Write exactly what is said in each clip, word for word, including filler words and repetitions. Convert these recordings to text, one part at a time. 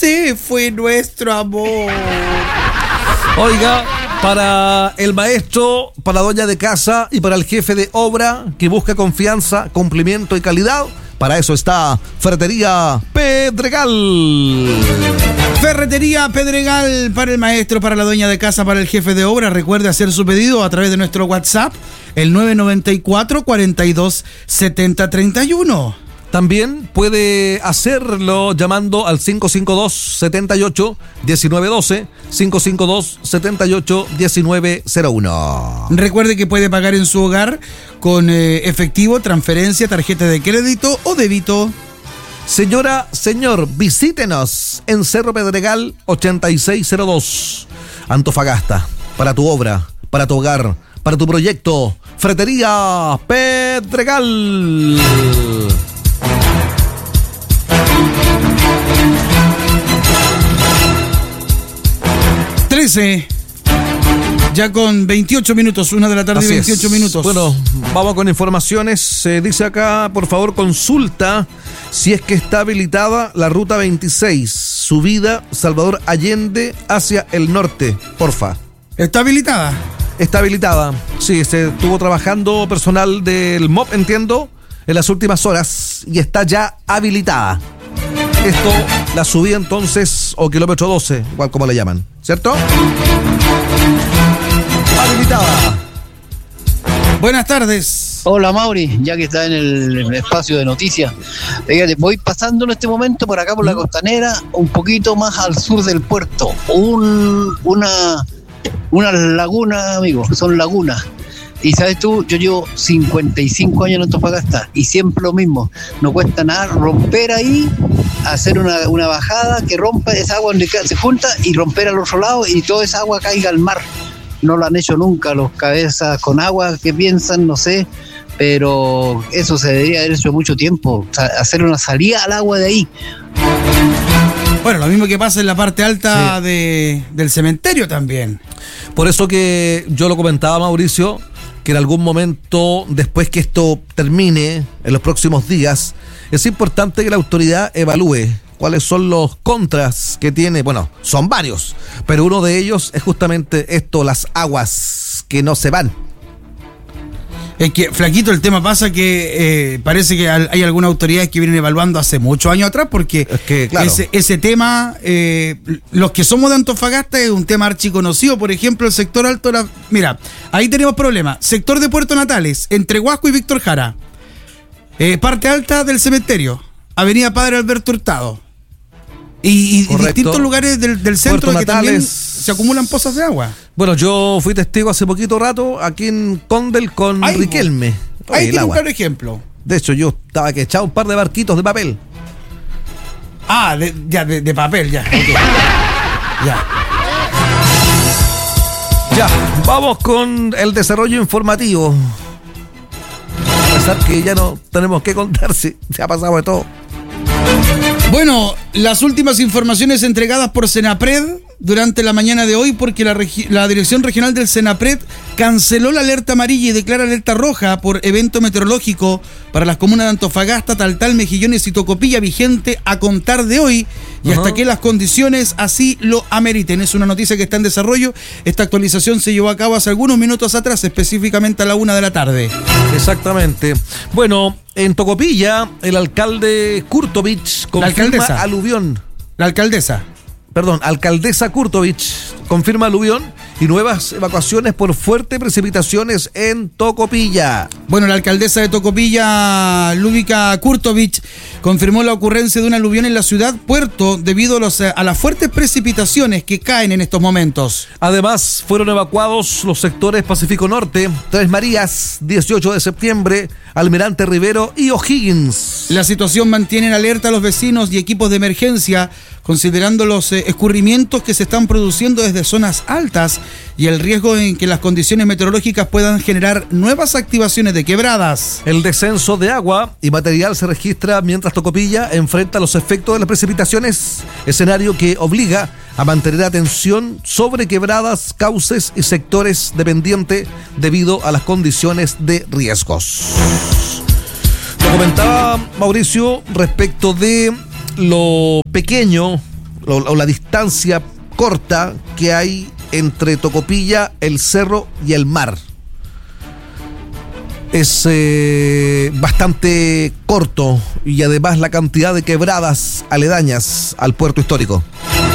se fue nuestro amor. Oiga, para el maestro, para la dueña de casa y para el jefe de obra que busca confianza, cumplimiento y calidad, para eso está Ferretería Pedregal. Ferretería Pedregal para el maestro, para la dueña de casa, para el jefe de obra. Recuerde hacer su pedido a través de nuestro WhatsApp, el nueve nueve cuatro, cuarenta y dos, setenta, treinta y uno. También puede hacerlo llamando al cinco cinco dos, setenta y ocho, diecinueve doce, cinco cinco dos, setenta y ocho, diecinueve cero uno. Recuerde que puede pagar en su hogar con eh, efectivo, transferencia, tarjeta de crédito o débito. Señora, señor, visítenos en Cerro Pedregal ochenta y seis cero dos, Antofagasta, para tu obra, para tu hogar, para tu proyecto. Ferretería Pedregal. trece, ya con veintiocho minutos, una de la tarde y veintiocho minutos. Bueno, vamos con informaciones. Se eh, dice acá, por favor, consulta si es que está habilitada la ruta veintiséis, subida Salvador Allende hacia el norte, porfa. ¿Está habilitada? Está habilitada, sí, se estuvo trabajando personal del M O P, entiendo, en las últimas horas y está ya habilitada. Esto, la subida entonces, o kilómetro doce, igual como le llaman, ¿cierto? Habilitada. Buenas tardes. Hola Mauri, ya que está en el espacio de noticias, fíjate, voy pasando en este momento por acá por la costanera, un poquito más al sur del puerto, un, una, una laguna, amigo, son lagunas. Y sabes tú, yo llevo cincuenta y cinco años en Antofagasta y siempre lo mismo, no cuesta nada romper ahí, hacer una, una bajada que rompa esa agua donde se junta y romper al otro lado y toda esa agua caiga al mar. No lo han hecho nunca los cabezas con agua que piensan, no sé, pero eso se debería haber hecho mucho tiempo, o sea, hacer una salida al agua de ahí. Bueno, lo mismo que pasa en la parte alta sí. de, del cementerio también. Por eso que yo lo comentaba, Mauricio, que en algún momento, después que esto termine, en los próximos días, es importante que la autoridad evalúe cuáles son los contras que tiene. Bueno, son varios, pero uno de ellos es justamente esto, las aguas que no se van. Es que, Flaquito, el tema pasa que eh, parece que hay algunas autoridades que vienen evaluando hace muchos años atrás, porque es que, claro, ese, ese tema, eh, los que somos de Antofagasta, es un tema archiconocido. Por ejemplo, el sector alto de la... Mira, ahí tenemos problemas. Sector de Puerto Natales, entre Huasco y Víctor Jara. Eh, parte alta del cementerio, Avenida Padre Alberto Hurtado. Y, y distintos lugares del, del centro que también se acumulan pozas de agua. Bueno, yo fui testigo hace poquito rato aquí en Condel con Ay, Riquelme. Oye, ahí tiene un claro ejemplo. De hecho, yo estaba que echaba un par de barquitos de papel. Ah, de, ya, de, de papel, ya. Okay. Ya. Ya, vamos con el desarrollo informativo. A pesar que ya no tenemos que contar si se ha pasado de todo. Bueno, las últimas informaciones entregadas por Senapred durante la mañana de hoy, porque la, regi- la Dirección Regional del Senapred canceló la alerta amarilla y declara alerta roja por evento meteorológico para las comunas de Antofagasta, Taltal, Mejillones y Tocopilla, vigente a contar de hoy y uh-huh. hasta que las condiciones así lo ameriten. Es una noticia que está en desarrollo. Esta actualización se llevó a cabo hace algunos minutos atrás, específicamente a la una de la tarde. Exactamente. Bueno, en Tocopilla, el alcalde Kurtovich confirma aluvión. La alcaldesa. Perdón, alcaldesa Kurtovich confirma aluvión y nuevas evacuaciones por fuertes precipitaciones en Tocopilla. Bueno, la alcaldesa de Tocopilla, Lúbica Kurtovich, confirmó la ocurrencia de un aluvión en la ciudad puerto debido a, los, a las fuertes precipitaciones que caen en estos momentos. Además, fueron evacuados los sectores Pacífico Norte, Tres Marías, dieciocho de septiembre, Almirante Rivero y O'Higgins. La situación mantiene en alerta a los vecinos y equipos de emergencia, considerando los eh, escurrimientos que se están produciendo desde zonas altas y el riesgo en que las condiciones meteorológicas puedan generar nuevas activaciones de quebradas. El descenso de agua y material se registra mientras Tocopilla enfrenta los efectos de las precipitaciones, escenario que obliga a mantener atención sobre quebradas, cauces y sectores dependientes debido a las condiciones de riesgos. Lo comentaba Mauricio respecto de lo pequeño o, o la distancia corta que hay entre Tocopilla, el cerro y el mar. Es eh, bastante corto y además la cantidad de quebradas aledañas al puerto histórico.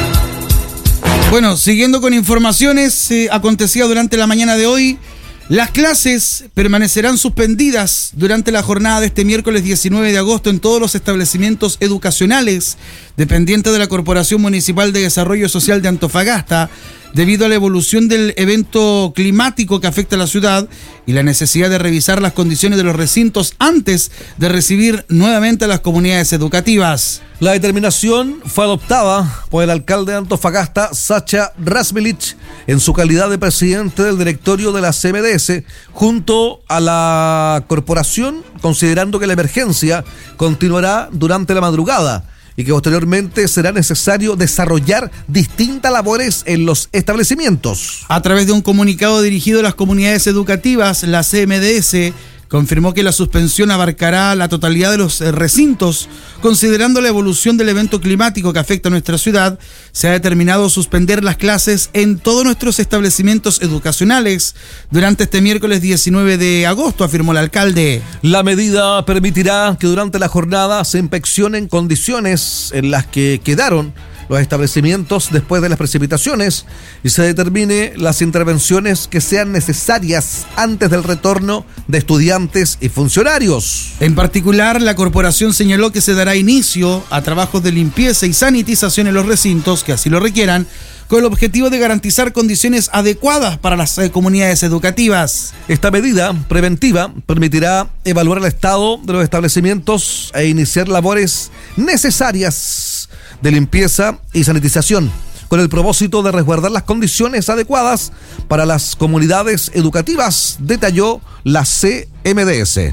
Bueno, siguiendo con informaciones eh, acontecidas durante la mañana de hoy, las clases permanecerán suspendidas durante la jornada de este miércoles diecinueve de agosto en todos los establecimientos educacionales dependientes de la Corporación Municipal de Desarrollo Social de Antofagasta, debido a la evolución del evento climático que afecta a la ciudad y la necesidad de revisar las condiciones de los recintos antes de recibir nuevamente a las comunidades educativas. La determinación fue adoptada por el alcalde de Antofagasta, Sacha Rasmilich, en su calidad de presidente del directorio de la C M D S, junto a la corporación, considerando que la emergencia continuará durante la madrugada y que posteriormente será necesario desarrollar distintas labores en los establecimientos. A través de un comunicado dirigido a las comunidades educativas, la C M D S confirmó que la suspensión abarcará la totalidad de los recintos. Considerando la evolución del evento climático que afecta a nuestra ciudad, se ha determinado suspender las clases en todos nuestros establecimientos educacionales durante este miércoles diecinueve de agosto, afirmó el alcalde. La medida permitirá que durante la jornada se inspeccionen condiciones en las que quedaron los establecimientos después de las precipitaciones y se determine las intervenciones que sean necesarias antes del retorno de estudiantes y funcionarios. En particular, la corporación señaló que se dará inicio a trabajos de limpieza y sanitización en los recintos que así lo requieran, con el objetivo de garantizar condiciones adecuadas para las eh, comunidades educativas. Esta medida preventiva permitirá evaluar el estado de los establecimientos e iniciar labores necesarias de limpieza y sanitización, con el propósito de resguardar las condiciones adecuadas para las comunidades educativas, detalló la C M D S.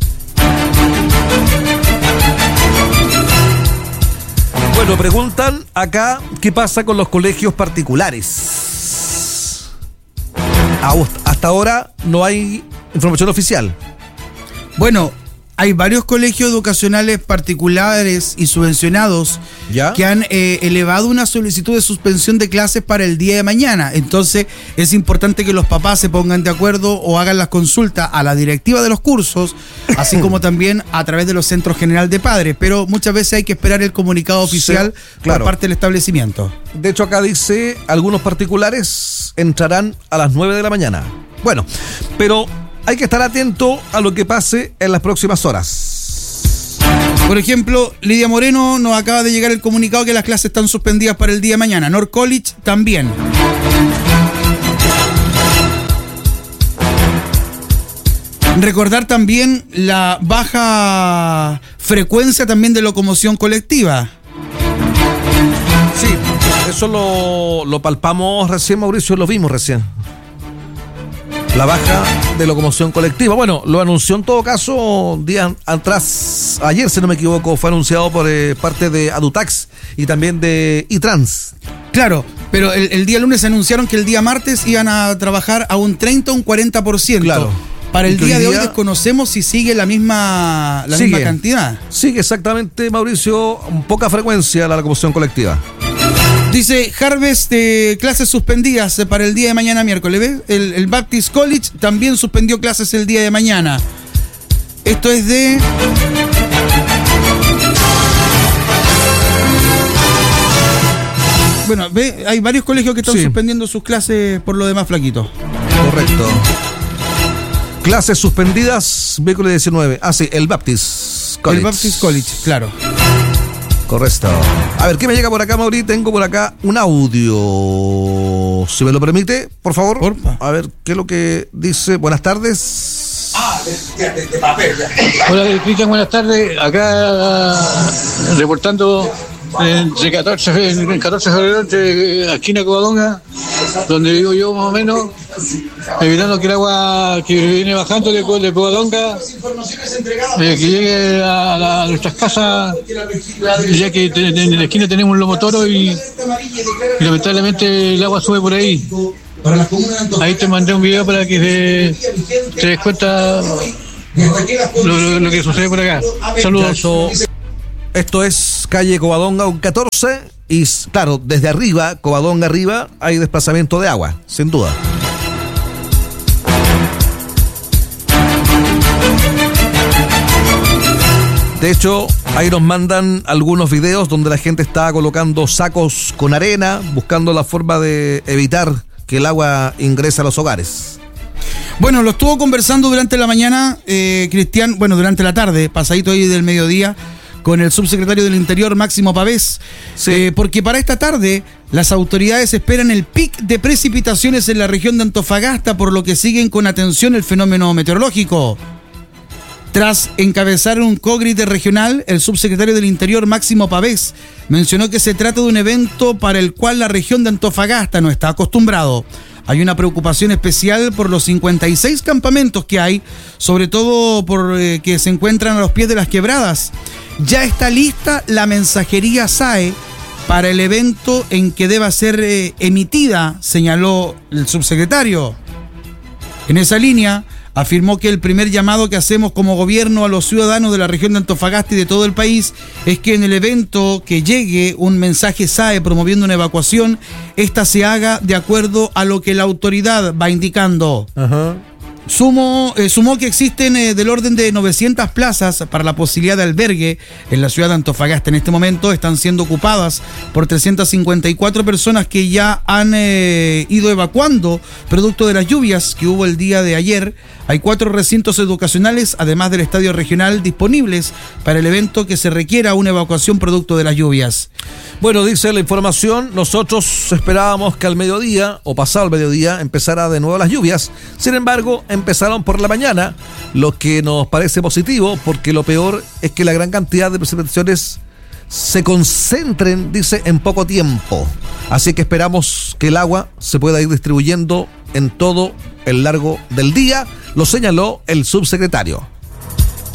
Bueno, preguntan acá qué pasa con los colegios particulares. Hasta ahora no hay información oficial. Bueno, hay varios colegios educacionales particulares y subvencionados ¿Ya? que han eh, elevado una solicitud de suspensión de clases para el día de mañana. Entonces es importante que los papás se pongan de acuerdo o hagan las consultas a la directiva de los cursos, así como también a través de los centros general de padres. Pero muchas veces hay que esperar el comunicado oficial sí, claro. por parte del establecimiento. De hecho, acá dice, algunos particulares entrarán a las nueve de la mañana. Bueno, pero hay que estar atento a lo que pase en las próximas horas. Por ejemplo, Lidia Moreno nos acaba de llegar el comunicado que las clases están suspendidas para el día de mañana. North College también. Recordar también la baja frecuencia también de locomoción colectiva. Sí, eso lo, lo palpamos recién, Mauricio, lo vimos recién. La baja de locomoción colectiva. Bueno, lo anunció en todo caso días atrás, ayer si no me equivoco, fue anunciado por eh, parte de Adutax y también de iTrans. Claro, pero el, el día lunes anunciaron que el día martes iban a trabajar a un treinta o un cuarenta por ciento. Claro. Para el día de hoy desconocemos si sigue la misma, la misma cantidad. Sigue exactamente, Mauricio, poca frecuencia la locomoción colectiva. Dice Harvest, eh, clases suspendidas para el día de mañana miércoles. ¿Ves? El, el Baptist College también suspendió clases el día de mañana. Esto es de... Bueno, ve, hay varios colegios que están sí. suspendiendo sus clases por lo demás, flaquito. Correcto. Clases suspendidas, miércoles diecinueve. Ah, sí, el Baptist College. El Baptist College, claro. Correcto. A ver, ¿qué me llega por acá, Mauri? Tengo por acá un audio. Si me lo permite, por favor. Porfa. A ver, ¿qué es lo que dice? Buenas tardes. Ah, de, de, de, de papel. Hola, Cristian, buenas tardes. Acá reportando entre catorce de febrero, entre la esquina de Covadonga, donde vivo yo más o menos, evitando que el agua que viene bajando de, de Covadonga eh, que llegue a, la, a nuestras casas, ya que te, en la esquina tenemos un lomotoro y, y lamentablemente el agua sube por ahí. Ahí te mandé un video para que se, te des cuenta lo, lo, lo que sucede por acá. Saludos. Esto es calle Covadonga, un catorce, y claro, desde arriba, Covadonga arriba, hay desplazamiento de agua, sin duda. De hecho, ahí nos mandan algunos videos donde la gente está colocando sacos con arena, buscando la forma de evitar que el agua ingrese a los hogares. Bueno, lo estuvo conversando durante la mañana, eh, Cristian, bueno, durante la tarde, pasadito ahí del mediodía, con el subsecretario del Interior, Máximo Pavés, sí. eh, porque para esta tarde las autoridades esperan el pic de precipitaciones en la región de Antofagasta, por lo que siguen con atención el fenómeno meteorológico. Tras encabezar un cógrite regional, el subsecretario del Interior, Máximo Pavés, mencionó que se trata de un evento para el cual la región de Antofagasta no está acostumbrado. Hay una preocupación especial por los cincuenta y seis campamentos que hay, sobre todo por eh, que se encuentran a los pies de las quebradas. Ya está lista la mensajería S A E para el evento en que deba ser eh, emitida, señaló el subsecretario. En esa línea, afirmó que el primer llamado que hacemos como gobierno a los ciudadanos de la región de Antofagasta y de todo el país es que en el evento que llegue un mensaje S A E promoviendo una evacuación, esta se haga de acuerdo a lo que la autoridad va indicando. Ajá. Sumo, eh, sumó que existen eh, del orden de novecientas plazas para la posibilidad de albergue en la ciudad de Antofagasta. En este momento están siendo ocupadas por trescientas cincuenta y cuatro personas que ya han eh, ido evacuando producto de las lluvias que hubo el día de ayer. Hay cuatro recintos educacionales, además del estadio regional, disponibles para el evento que se requiera una evacuación producto de las lluvias. Bueno, dice la información, nosotros esperábamos que al mediodía, o pasado el mediodía, empezara de nuevo las lluvias. Sin embargo, empezaron por la mañana, lo que nos parece positivo, porque lo peor es que la gran cantidad de precipitaciones se concentren, dice, en poco tiempo. Así que esperamos que el agua se pueda ir distribuyendo en todo el largo del día, lo señaló el subsecretario.